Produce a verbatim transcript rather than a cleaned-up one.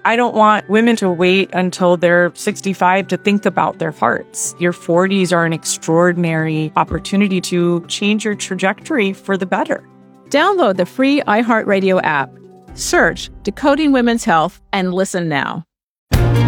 I don't want women to wait until they're sixty-five to think about their hearts. Your forties are an extraordinary opportunity to change your trajectory for the better. Download the free iHeartRadio app. Search Decoding Women's Health and listen now.